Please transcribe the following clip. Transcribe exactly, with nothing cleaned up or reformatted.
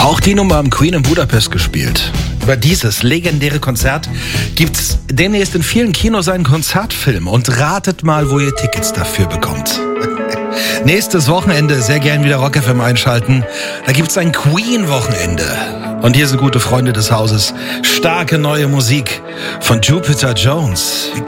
Auch die Nummer am Queen in Budapest gespielt. Über dieses legendäre Konzert gibt's demnächst in vielen Kinos einen Konzertfilm. Und ratet mal, wo ihr Tickets dafür bekommt. Nächstes Wochenende sehr gern wieder Rock F M einschalten. Da gibt's ein Queen-Wochenende. Und hier sind gute Freunde des Hauses. Starke neue Musik von Jupiter Jones.